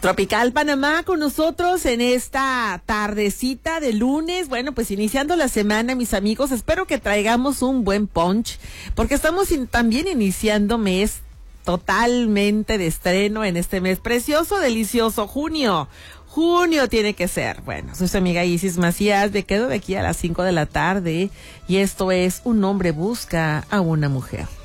Tropical Panamá con nosotros en esta tardecita de lunes. Bueno, pues iniciando la semana, mis amigos, espero que traigamos un buen punch, porque estamos también iniciando mes totalmente de estreno en este mes precioso, delicioso, junio. Junio tiene que ser. Bueno, soy su amiga Isis Macías, me quedo de aquí a las 5 de la tarde y esto es Un hombre busca a una mujer.